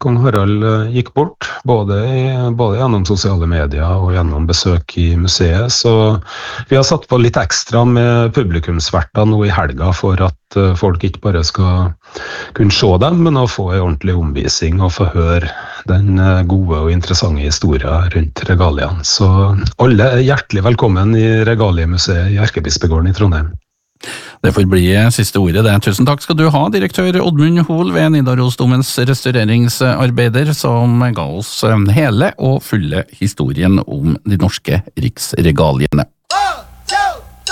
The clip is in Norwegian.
kong Harald gikk bort, både gjennom sosiale medier og gjennom besøk i museet. Så vi har satt på litt ekstra med publikumsverter nå i helga for at folk ikke bare skal kunne se dem, men å få en ordentlig omvisning og få høre den gode og interessante historien rundt regaliene. Så alle er hjertelig velkommen i Regaliemuseet i Erkebispegården i Trondheim. Det får bli siste ordet det. Tusen takk skal du ha, direktør Oddmund Hoel ved Nidarosdomens restaureringsarbeider, som ga oss hele og fulle historien om de norske riksregaliene.